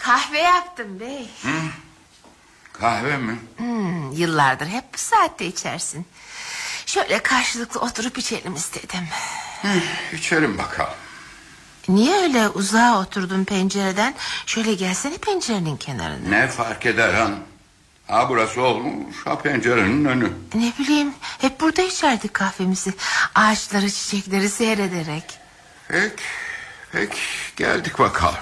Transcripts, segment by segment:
Kahve yaptım bey. Kahve mi? Yıllardır hep bu saatte içersin. Şöyle karşılıklı oturup içelim istedim. İçelim bakalım. Niye öyle uzağa oturdun pencereden? Şöyle gelsene pencerenin kenarına. Ne fark eder hanım? Ha burası olmuş, ha pencerenin önü. Ne bileyim, hep burada içerdik kahvemizi. Ağaçları, çiçekleri seyrederek. Peki geldik bakalım.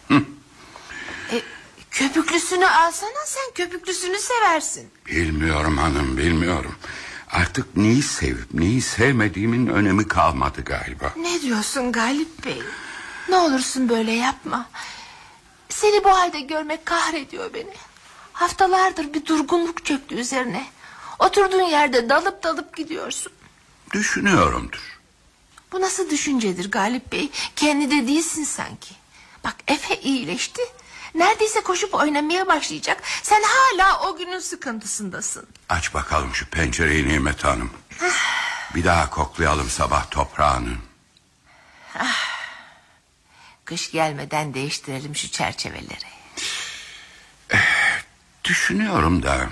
Köpüklüsünü alsana, sen köpüklüsünü seversin. Bilmiyorum hanım, bilmiyorum. Artık neyi sevip neyi sevmediğimin önemi kalmadı galiba. Ne diyorsun Galip Bey? Ne olursun böyle yapma. Seni bu halde görmek kahrediyor beni. Haftalardır bir durgunluk çöktü üzerine. Oturduğun yerde dalıp dalıp gidiyorsun. Düşünüyorumdur. Bu nasıl düşüncedir Galip Bey? Kendi de değilsin sanki. Bak Efe iyileşti. Neredeyse koşup oynamaya başlayacak. Sen hala o günün sıkıntısındasın. Aç bakalım şu pencereyi Nimet Hanım. Bir daha koklayalım sabah toprağını. Kış gelmeden değiştirelim şu çerçeveleri. Düşünüyorum da...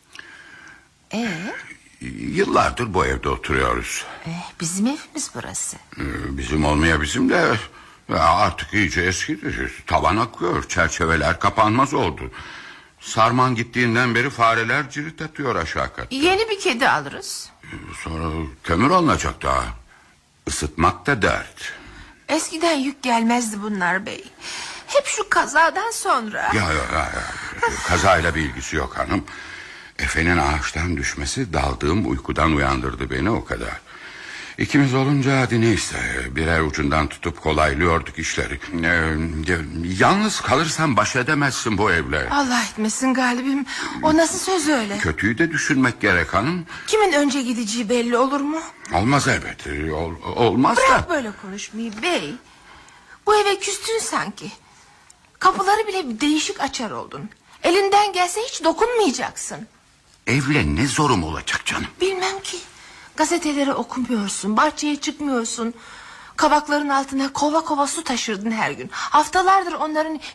Yıllardır bu evde oturuyoruz. Bizim evimiz burası. Bizim olmaya bizim de... Artık iyice eskidi. Tavan akıyor, çerçeveler kapanmaz oldu. Sarman gittiğinden beri fareler cirit atıyor aşağı katta. Yeni bir kedi alırız. Sonra kömür alınacak daha. Isıtmak da dert. Eskiden yük gelmezdi bunlar bey. Hep şu kazadan sonra. Ya. Kazayla bir ilgisi yok hanım. Efe'nin ağaçtan düşmesi daldığım uykudan uyandırdı beni, o kadar. İkimiz olunca hadi neyse, birer ucundan tutup kolaylıyorduk işleri. Yalnız kalırsan baş edemezsin bu evle. Allah etmesin Galibim. O nasıl söz öyle? Kötüyü de düşünmek gerek hanım. Kimin önce gideceği belli olur mu? Olmaz elbet. Olmaz Bırak da. böyle konuşmayı bey. Bu eve küstün sanki. Kapıları bile bir değişik açar oldun. Elinden gelse hiç dokunmayacaksın. Evle ne zorum olacak canım? Bilmem ki. Gazeteleri okumuyorsun, bahçeye çıkmıyorsun. Kavakların altına kova kova su taşırdın her gün. Haftalardır onların